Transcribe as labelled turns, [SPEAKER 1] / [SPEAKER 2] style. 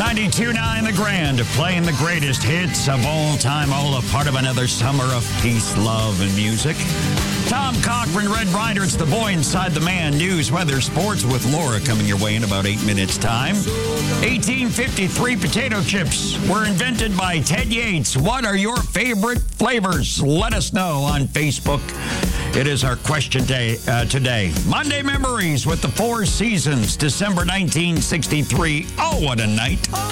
[SPEAKER 1] 92.9 The Grand, playing the greatest hits of all time, all a part of another summer of peace, love, and music. Tom Cochran, Red Ryder, it's the boy inside the man. News, weather, sports with Laura coming your way in about 8 minutes' time. 1853 potato chips were invented by Ted Yates. What are your favorite flavors? Let us know on Facebook. It is our question day today. Monday Memories with the Four Seasons, December 1963. Oh, what a night.